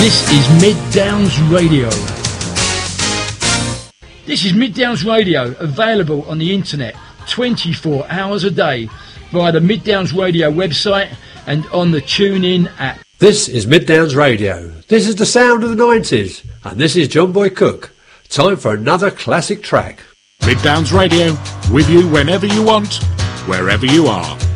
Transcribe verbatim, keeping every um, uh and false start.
This is Mid Downs Radio. This is Mid Downs Radio, available on the internet twenty-four hours a day via the Mid Downs Radio website and on the TuneIn app. This is Mid Downs Radio. This is the sound of the nineties, and this is John Boy Cook. Time for another classic track. Mid Downs Radio, with you whenever you want, wherever you are.